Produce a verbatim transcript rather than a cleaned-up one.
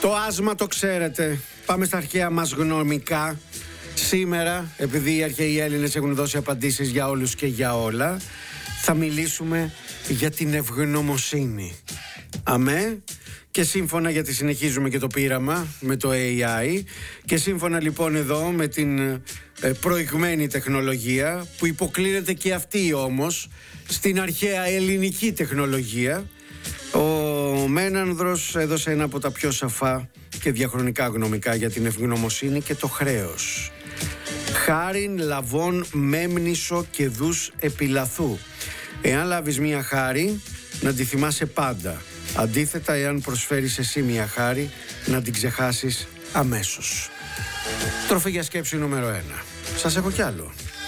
Το άσμα το ξέρετε. Πάμε στα αρχαία μας γνωμικά. Σήμερα, επειδή οι αρχαίοι Έλληνες έχουν δώσει απαντήσεις για όλους και για όλα, θα μιλήσουμε για την ευγνωμοσύνη. Αμέ. Και σύμφωνα, γιατί συνεχίζουμε και το πείραμα με το έι άι, και σύμφωνα λοιπόν εδώ με την ε, προηγμένη τεχνολογία, που υποκλίνεται και αυτή όμως στην αρχαία ελληνική τεχνολογία, ο Μένανδρος έδωσε ένα από τα πιο σαφά και διαχρονικά γνωμικά για την ευγνωμοσύνη και το χρέος. Χάριν λαβών μέμνησο και δους επιλαθού. Εάν λάβεις μία χάρη, να τη θυμάσαι πάντα. Αντίθετα, εάν προσφέρεις εσύ μία χάρη, να την ξεχάσεις αμέσως. Τροφή για σκέψη νούμερο ένα. Σας έχω κι άλλο.